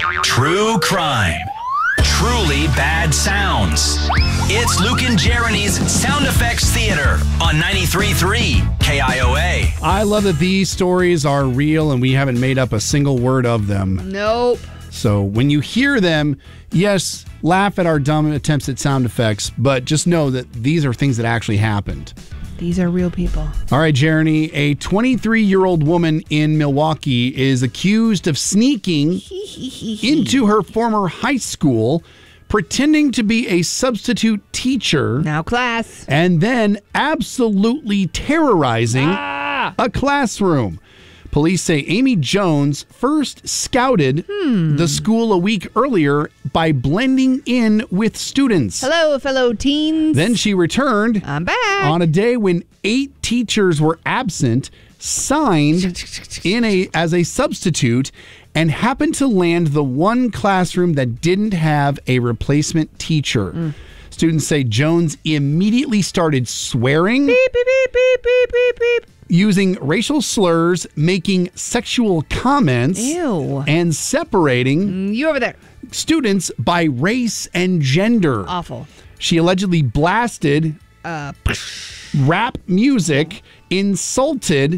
True crime. Truly bad sounds. It's Luke and Jeremy's Sound Effects Theater on 93.3 KIOA. I love that these stories are real and we haven't made up a single word of them. Nope. So when you hear them, yes, laugh at our dumb attempts at sound effects, but just know that these are things that actually happened. These are real people. All right, Jeremy, a 23-year-old woman in Milwaukee is accused of sneaking into her former high school, pretending to be a substitute teacher. Now class. And then absolutely terrorizing a classroom. Police say Amy Jones first scouted the school a week earlier by blending in with students. Hello, fellow teens. Then she returned I'm back. on a day when 8 teachers were absent, signed as a substitute, and happened to land the one classroom that didn't have a replacement teacher. Students say Jones immediately started swearing, Beep, beep, beep, beep, beep, beep, beep. using racial slurs, making sexual comments, Ew. and separating You over there. students by race and gender. Awful. She allegedly blasted rap music, insulted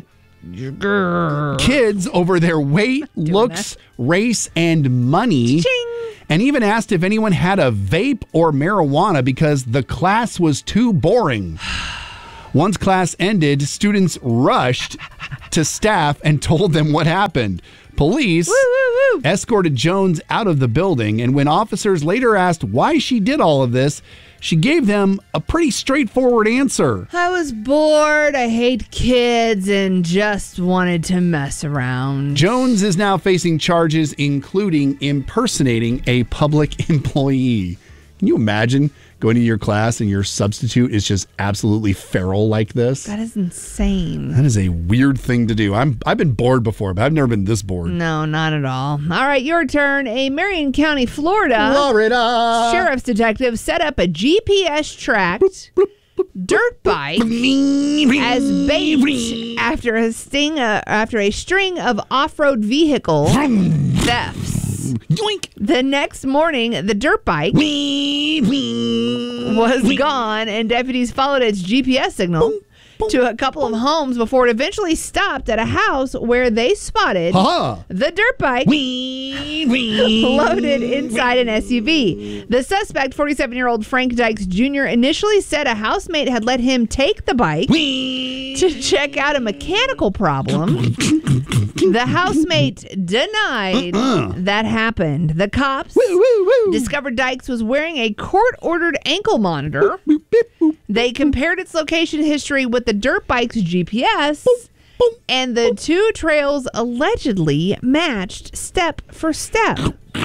kids over their weight, looks, race, and money. Ching. And even asked if anyone had a vape or marijuana because the class was too boring. Once class ended, students rushed to staff and told them what happened. Police escorted Jones out of the building, and when officers later asked why she did all of this, she gave them a pretty straightforward answer. I was bored, I hate kids, and just wanted to mess around. Jones is now facing charges including impersonating a public employee. Can you imagine going to your class and your substitute is just absolutely feral like this? That is insane. That is a weird thing to do. I've been bored before, but I've never been this bored. No, not at all. All right, your turn. A Marion County, Florida sheriff's detective set up a GPS tracked dirt bike as bait after a string of off-road vehicle thefts. Yoink! The next morning, the dirt bike was gone, and deputies followed its GPS signal to a couple of homes before it eventually stopped at a house where they spotted the dirt bike loaded inside an SUV. The suspect, 47-year-old Frank Dykes Jr., initially said a housemate had let him take the bike to check out a mechanical problem. The housemate denied that happened. The cops discovered Dykes was wearing a court-ordered ankle monitor. They compared its location history with the dirt bike's GPS, and the two trails allegedly matched step for step.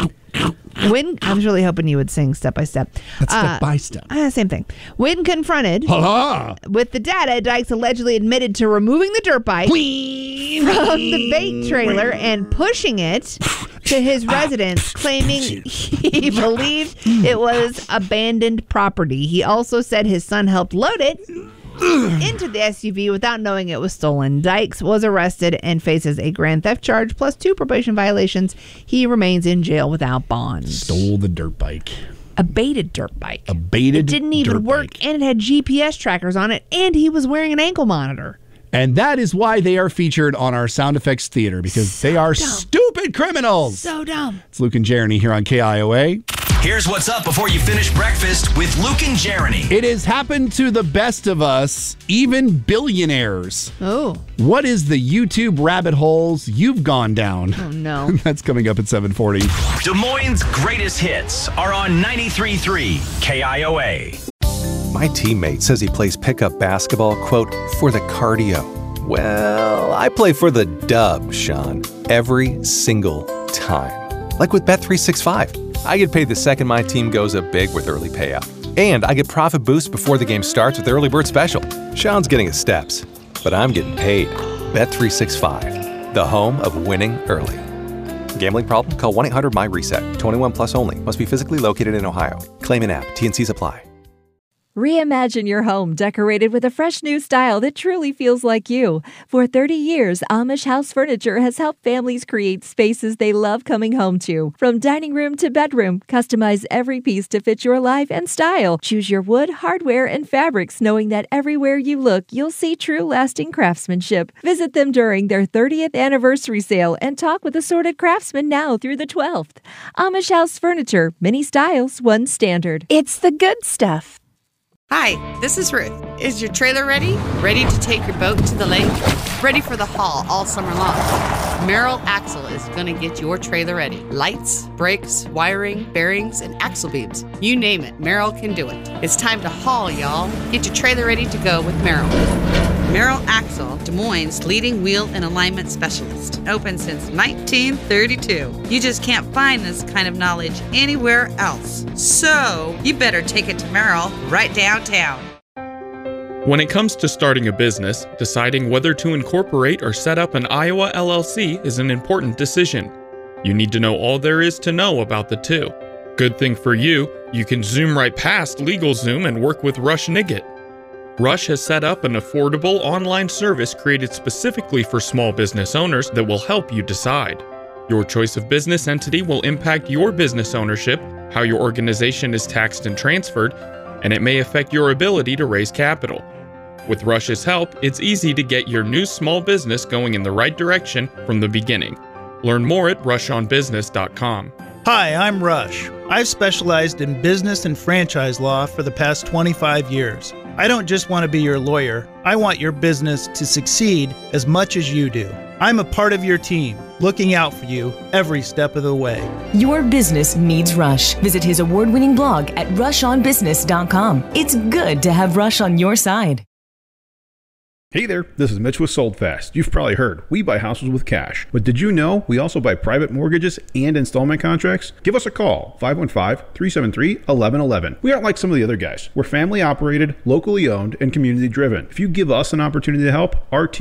I was really hoping you would sing step by step. That's step by step. Same thing. When confronted with the data, Dykes allegedly admitted to removing the dirt bike from the bait trailer and pushing it to his residence, claiming he believed it was abandoned property. He also said his son helped load it into the SUV without knowing it was stolen. Dykes was arrested and faces a grand theft charge plus 2 probation violations. He remains in jail without bond. Stole the dirt bike. A baited dirt bike. A baited It didn't even dirt work, bike. and it had GPS trackers on it, and he was wearing an ankle monitor. And that is why they are featured on our Sound Effects Theater, because they are stupid criminals. So dumb. It's Luke and Jeremy here on KIOA. Here's what's up before you finish breakfast with Luke and Jeremy. It has happened to the best of us, even billionaires. Oh. What is the YouTube rabbit holes you've gone down? Oh, no. That's coming up at 7:40. Des Moines' greatest hits are on 93.3 KIOA. My teammate says he plays pickup basketball, quote, for the cardio. Well, I play for the dub, Sean, every single time. Like with Bet365. I get paid the second my team goes up big with early payout. And I get profit boosts before the game starts with Early Bird Special. Sean's getting his steps, but I'm getting paid. Bet365, the home of winning early. Gambling problem? Call 1-800-MY-RESET. 21 plus only. Must be physically located in Ohio. Claim in app. T&Cs apply. Reimagine your home decorated with a fresh new style that truly feels like you. For 30 years, Amish House Furniture has helped families create spaces they love coming home to. From dining room to bedroom, customize every piece to fit your life and style. Choose your wood, hardware, and fabrics, knowing that everywhere you look, you'll see true lasting craftsmanship. Visit them during their 30th anniversary sale and talk with assorted craftsmen now through the 12th. Amish House Furniture, many styles, one standard. It's the good stuff. Hi, this is Ruth. Is your trailer ready? Ready to take your boat to the lake? Ready for the haul all summer long? Merrill Axle is going to get your trailer ready. Lights, brakes, wiring, bearings, and axle beams. You name it, Merrill can do it. It's time to haul, y'all. Get your trailer ready to go with Merrill. Merrill Axle, Des Moines' leading wheel and alignment specialist. Open since 1932. You just can't find this kind of knowledge anywhere else. So, you better take it to Merrill right downtown. When it comes to starting a business, deciding whether to incorporate or set up an Iowa LLC is an important decision. You need to know all there is to know about the two. Good thing for you, you can zoom right past LegalZoom and work with Rush Niggett. Rush has set up an affordable online service created specifically for small business owners that will help you decide. Your choice of business entity will impact your business ownership, how your organization is taxed and transferred, and it may affect your ability to raise capital. With Rush's help, it's easy to get your new small business going in the right direction from the beginning. Learn more at rushonbusiness.com. Hi, I'm Rush. I've specialized in business and franchise law for the past 25 years. I don't just want to be your lawyer. I want your business to succeed as much as you do. I'm a part of your team, looking out for you every step of the way. Your business needs Rush. Visit his award-winning blog at rushonbusiness.com. It's good to have Rush on your side. Hey there, this is Mitch with Sold Fast. You've probably heard, we buy houses with cash. But did you know we also buy private mortgages and installment contracts? Give us a call, 515-373-1111. We aren't like some of the other guys. We're family operated, locally owned, and community driven. If you give us an opportunity to help, our team